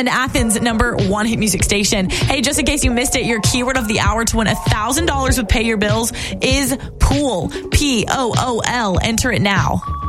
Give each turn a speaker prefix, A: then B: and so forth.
A: 1, Athens' #1 hit music station. Hey, just in case you missed it, your keyword of the hour to win $1,000 with Pay Your Bills is pool. Pool. Enter it now.